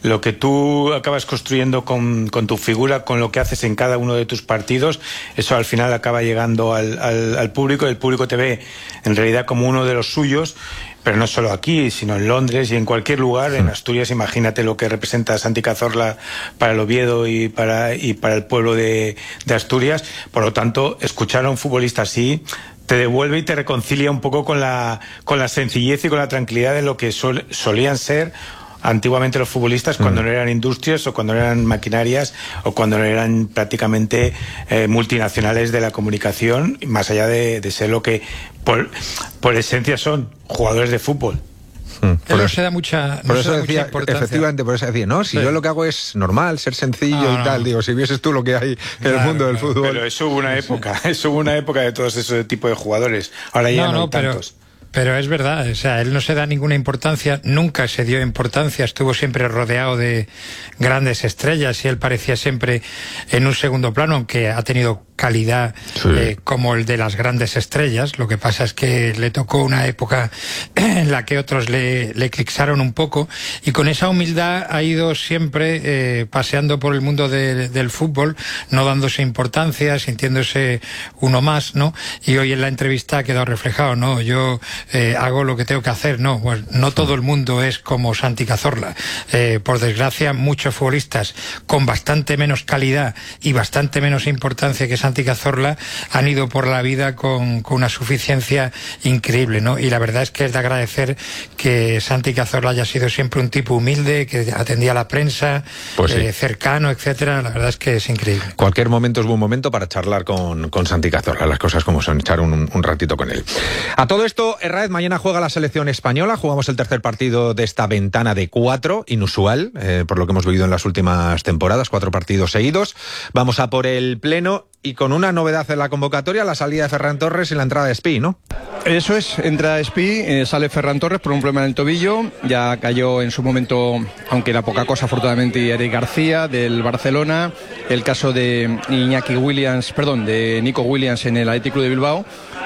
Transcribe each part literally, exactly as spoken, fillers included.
lo que tú acabas construyendo con, con tu figura, con lo que haces en cada uno de tus partidos, eso al final acaba llegando al, al, al público, y el público te ve en realidad como uno de los suyos. Pero no solo aquí, sino en Londres y en cualquier lugar. En Asturias, imagínate lo que representa Santi Cazorla para el Oviedo y para, y para el pueblo de, de Asturias. Por lo tanto, escuchar a un futbolista así te devuelve y te reconcilia un poco con la, con la sencillez y con la tranquilidad de lo que sol, solían ser antiguamente los futbolistas, cuando mm. no eran industrias o cuando no eran maquinarias o cuando no eran prácticamente eh, multinacionales de la comunicación, más allá de, de ser lo que por, por esencia son jugadores de fútbol. Mm. Por eso se da mucha, no por eso da decía, mucha importancia. Efectivamente, por eso decía, no, si sí. yo lo que hago es normal, ser sencillo ah, y tal, digo, si vieses tú lo que hay en claro, el mundo del claro, fútbol. Pero eso hubo una época, eso hubo una época de todos esos tipos de jugadores. Ahora ya no, no, no hay pero... tantos. Pero es verdad, o sea, él no se da ninguna importancia, nunca se dio importancia, estuvo siempre rodeado de grandes estrellas y él parecía siempre en un segundo plano, aunque ha tenido calidad sí. eh, como el de las grandes estrellas. Lo que pasa es que le tocó una época en la que otros le, le eclipsaron un poco, y con esa humildad ha ido siempre eh, paseando por el mundo de, del fútbol, no dándose importancia, sintiéndose uno más, ¿no? Y hoy en la entrevista ha quedado reflejado, ¿no? Yo eh, hago lo que tengo que hacer, ¿no? Pues no todo el mundo es como Santi Cazorla. Eh, por desgracia, muchos futbolistas con bastante menos calidad y bastante menos importancia que Santi Cazorla han ido por la vida con, con una suficiencia increíble, ¿no? Y la verdad es que es de agradecer que Santi Cazorla haya sido siempre un tipo humilde, que atendía a la prensa, pues eh, sí. cercano, etcétera. La verdad es que es increíble. Cualquier momento es buen momento para charlar con, con Santi Cazorla, las cosas como son, echar un, un ratito con él. A todo esto, Herráez, mañana juega la selección española, jugamos el tercer partido de esta ventana de cuatro, inusual, eh, por lo que hemos vivido en las últimas temporadas, cuatro partidos seguidos. Vamos a por el pleno y con una novedad en la convocatoria, la salida de Ferran Torres y la entrada de Espí, ¿no? Eso es, entra Espí, eh, sale Ferran Torres por un problema en el tobillo, ya cayó en su momento, aunque era poca cosa afortunadamente, Eric García del Barcelona, el caso de Iñaki Williams, perdón, de Nico Williams en el Athletic Club de Bilbao,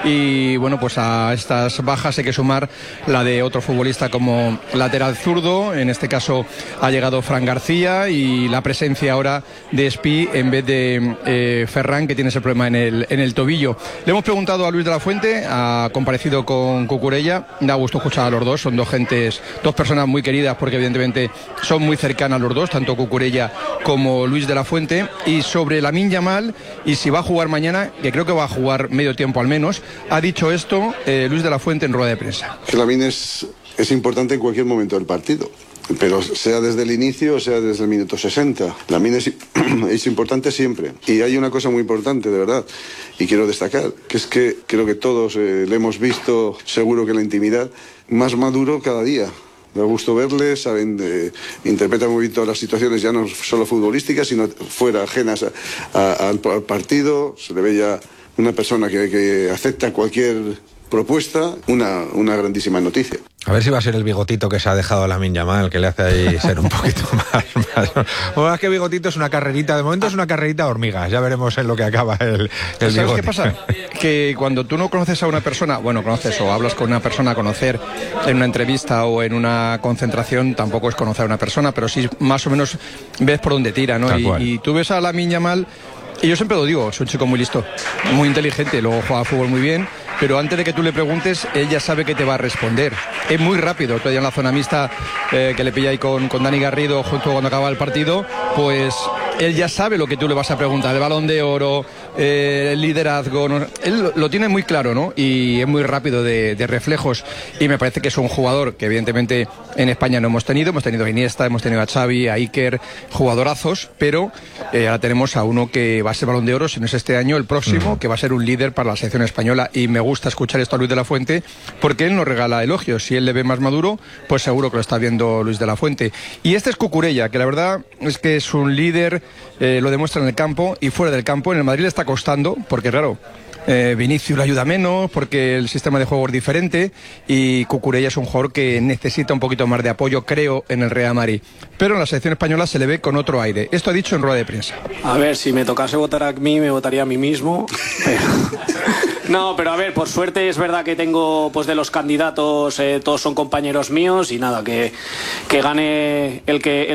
y bueno, pues a estas bajas hay que sumar la de otro futbolista como lateral zurdo, en este caso ha llegado Fran García, y la presencia ahora de Espí en vez de eh, Ferran, que tiene ese problema en el, en el tobillo. Le hemos preguntado a Luis de la Fuente, ha comparecido con Cucurella, da gusto escuchar a los dos, son dos gentes, dos personas muy queridas porque evidentemente son muy cercanas los dos, tanto Cucurella como Luis de la Fuente, y sobre Lamine Yamal y si va a jugar mañana, que creo que va a jugar medio tiempo al menos, ha dicho esto eh, Luis de la Fuente en rueda de prensa. Que Lamine es, es importante en cualquier momento del partido, pero sea desde el inicio o sea desde el minuto sesenta. Lamine es, es importante siempre. Y hay una cosa muy importante, de verdad, y quiero destacar, que es que creo que todos eh, le hemos visto, seguro que en la intimidad, más maduro cada día. Me gusto verle, saben, eh, interpreta muy bien todas las situaciones, ya no solo futbolísticas, sino fuera, ajenas a, a, al, al partido. Se le ve ya una persona que, que acepta cualquier propuesta, una, una grandísima noticia. A ver si va a ser el bigotito que se ha dejado Lamine Yamal, que le hace ahí ser un poquito más... más o más que bigotito, es una carrerita, de momento es una carrerita de hormigas, ya veremos en lo que acaba el, el ¿Sabes bigote? ¿Qué pasa? Que cuando tú no conoces a una persona, bueno, conoces o hablas con una persona, conocer en una entrevista o en una concentración tampoco es conocer a una persona, pero sí más o menos ves por dónde tira, ¿no? Y, y tú ves a Lamine Yamal, y yo siempre lo digo, es un chico muy listo, muy inteligente, luego juega fútbol muy bien, pero antes de que tú le preguntes, él ya sabe que te va a responder. Es muy rápido. Todavía en la zona mixta eh, que le pilla ahí con, con Dani Garrido justo cuando acaba el partido, pues él ya sabe lo que tú le vas a preguntar. El Balón de Oro, eh, el liderazgo, ¿no? Él lo tiene muy claro, ¿no? Y es muy rápido de, de reflejos. Y me parece que es un jugador que evidentemente en España no hemos tenido. Hemos tenido a Iniesta, hemos tenido a Xavi, a Iker, jugadorazos, pero eh, ahora tenemos a uno que va a ser Balón de Oro, si no es este año, el próximo, mm. que va a ser un líder para la selección española. Y me gusta escuchar esto a Luis de la Fuente porque él nos regala elogios. Si él le ve más maduro, pues seguro que lo está viendo Luis de la Fuente. Y este es Cucurella, que la verdad es que es un líder, eh, lo demuestra en el campo y fuera del campo. En el Madrid le está costando, porque claro, eh, Vinicius le ayuda menos, porque el sistema de juego es diferente, y Cucurella es un jugador que necesita un poquito más de apoyo, creo, en el Real Madrid. Pero en la selección española se le ve con otro aire. Esto ha dicho en rueda de prensa. A ver, si me tocase votar a mí, me votaría a mí mismo, pero... No, pero a ver, por suerte es verdad que tengo, pues de los candidatos, eh, todos son compañeros míos y nada, que, que gane el que... El